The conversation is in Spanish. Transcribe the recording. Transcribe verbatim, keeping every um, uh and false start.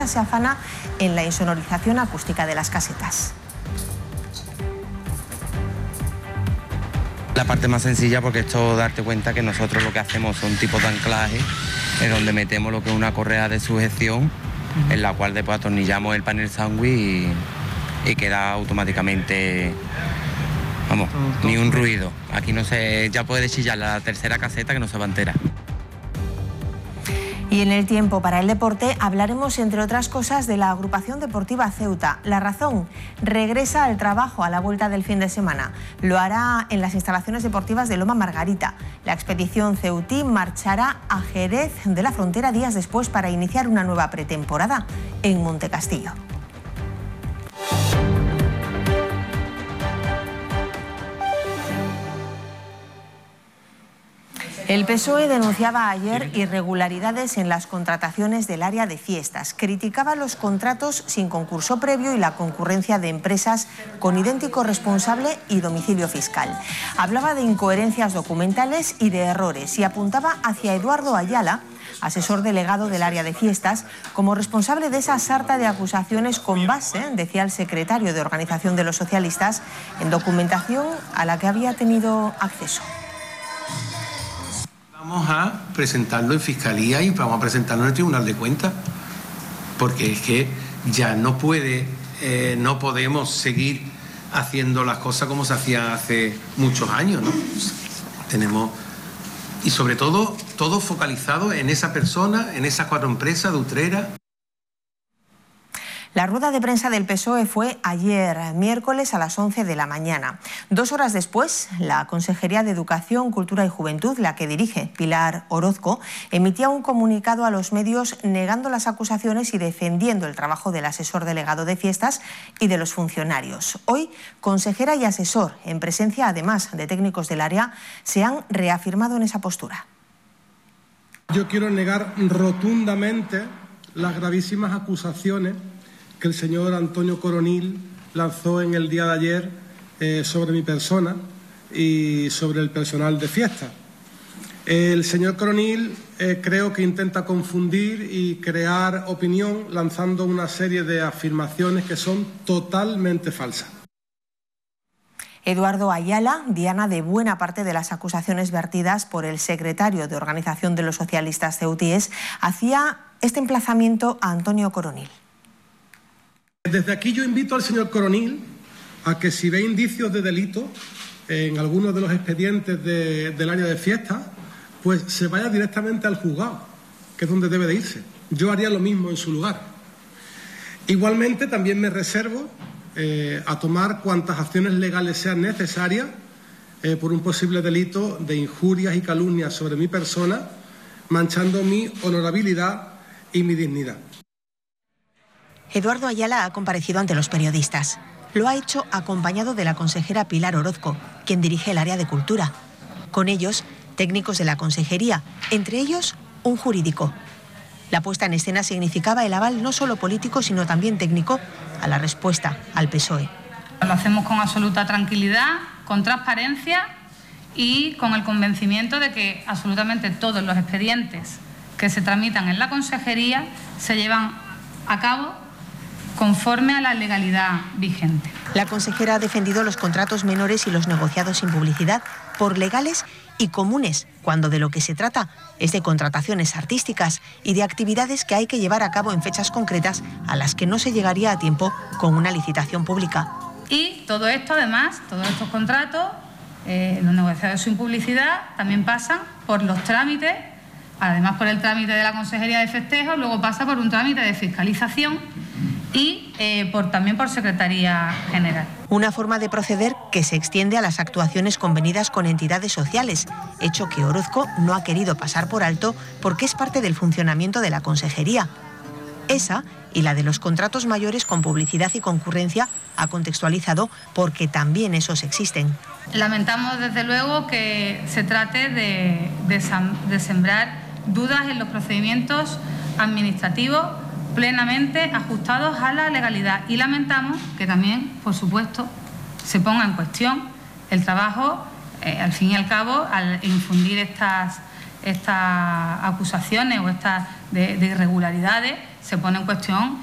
se afana en la insonorización acústica de las casetas. La parte más sencilla, porque esto, darte cuenta que nosotros lo que hacemos son tipos de anclaje, en donde metemos lo que es una correa de sujeción, uh-huh. en la cual después atornillamos el panel sándwich y, y queda automáticamente, vamos, uh-huh. ni un ruido. Aquí no se, ya puede chillar la tercera caseta que no se va entera. Y en el tiempo para el deporte hablaremos, entre otras cosas, de la agrupación deportiva Ceuta. La razón, regresa al trabajo a la vuelta del fin de semana. Lo hará en las instalaciones deportivas de Loma Margarita. La expedición ceutí marchará a Jerez de la Frontera días después para iniciar una nueva pretemporada en Montecastillo. El P S O E denunciaba ayer irregularidades en las contrataciones del área de fiestas. Criticaba los contratos sin concurso previo y la concurrencia de empresas con idéntico responsable y domicilio fiscal. Hablaba de incoherencias documentales y de errores y apuntaba hacia Eduardo Ayala, asesor delegado del área de fiestas, como responsable de esa sarta de acusaciones con base, decía el secretario de Organización de los Socialistas, en documentación a la que había tenido acceso. Vamos a presentarlo en Fiscalía y vamos a presentarlo en el Tribunal de Cuentas, porque es que ya no puede, eh, no podemos seguir haciendo las cosas como se hacía hace muchos años, ¿no? Tenemos, y sobre todo, todo focalizado en esa persona, en esas cuatro empresas de Utrera. La rueda de prensa del P S O E fue ayer, miércoles, a las once de la mañana. Dos horas después, la Consejería de Educación, Cultura y Juventud, la que dirige Pilar Orozco, emitía un comunicado a los medios negando las acusaciones y defendiendo el trabajo del asesor delegado de fiestas y de los funcionarios. Hoy, consejera y asesor, en presencia además de técnicos del área, se han reafirmado en esa postura. Yo quiero negar rotundamente las gravísimas acusaciones que el señor Antonio Coronil lanzó en el día de ayer eh, sobre mi persona y sobre el personal de fiesta. El señor Coronil eh, creo que intenta confundir y crear opinión lanzando una serie de afirmaciones que son totalmente falsas. Eduardo Ayala, diana de buena parte de las acusaciones vertidas por el secretario de Organización de los Socialistas ceutíes, hacía este emplazamiento a Antonio Coronil. Desde aquí yo invito al señor Coronil a que, si ve indicios de delito en algunos de los expedientes de, del área de fiesta, pues se vaya directamente al juzgado, que es donde debe de irse. Yo haría lo mismo en su lugar. Igualmente también me reservo eh, a tomar cuantas acciones legales sean necesarias eh, por un posible delito de injurias y calumnias sobre mi persona, manchando mi honorabilidad y mi dignidad. Eduardo Ayala ha comparecido ante los periodistas. Lo ha hecho acompañado de la consejera Pilar Orozco, quien dirige el área de cultura. Con ellos, técnicos de la consejería, entre ellos un jurídico. La puesta en escena significaba el aval no solo político, sino también técnico a la respuesta al P S O E. Lo hacemos con absoluta tranquilidad, con transparencia y con el convencimiento de que absolutamente todos los expedientes que se tramitan en la consejería se llevan a cabo conforme a la legalidad vigente. La consejera ha defendido los contratos menores y los negociados sin publicidad por legales y comunes, cuando de lo que se trata es de contrataciones artísticas y de actividades que hay que llevar a cabo en fechas concretas a las que no se llegaría a tiempo con una licitación pública. Y todo esto, además, todos estos contratos, eh, los negociados sin publicidad, también pasan por los trámites, además por el trámite de la Consejería de Festejos, luego pasa por un trámite de fiscalización y eh, por, también por Secretaría General. Una forma de proceder que se extiende a las actuaciones convenidas con entidades sociales, hecho que Orozco no ha querido pasar por alto porque es parte del funcionamiento de la consejería. Esa y la de los contratos mayores con publicidad y concurrencia ha contextualizado porque también esos existen. Lamentamos desde luego que se trate de, de, de sembrar dudas en los procedimientos administrativos plenamente ajustados a la legalidad y lamentamos que también, por supuesto, se ponga en cuestión el trabajo, eh, al fin y al cabo, al infundir estas, estas acusaciones o estas de, de irregularidades se pone en cuestión